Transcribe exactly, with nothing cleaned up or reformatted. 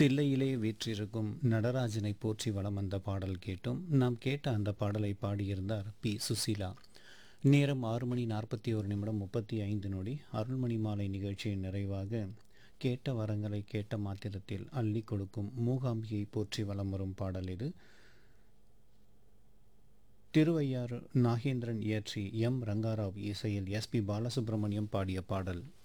தில்லையிலே வீற்றிருக்கும் நடராஜனை போற்றி வலம் வந்த பாடல் கேட்டும். நாம் கேட்ட அந்த பாடலை பாடியிருந்தார் பி சுசீலா. நேரம் ஆறு மணி நாற்பத்தி ஒரு நிமிடம் முப்பத்தி ஐந்து நொடி. அருள்மணி மாலை நிகழ்ச்சியின் நிறைவாக கேட்ட வரங்களை கேட்ட மாத்திரத்தில் அள்ளி கொடுக்கும் மூகாம்பியை போற்றி வலம் வரும் பாடல் இது. திருவையாறு நாகேந்திரன் இயற்றி எம் ரங்காராவ் இசையில் எஸ் பி பாலசுப்ரமணியம் பாடிய பாடல்.